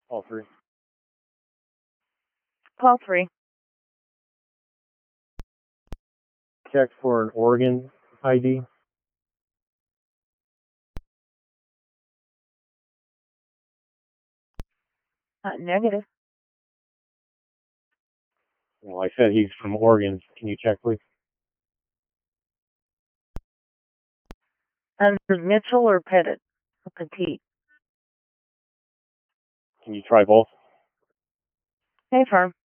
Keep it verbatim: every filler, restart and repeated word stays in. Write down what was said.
All three. Call three. Check for an Oregon I D. Uh, negative. Well, I said he's from Oregon. Can you check, please? Under Mitchell or Pettit? Petite. Can you try both? Hey, firm.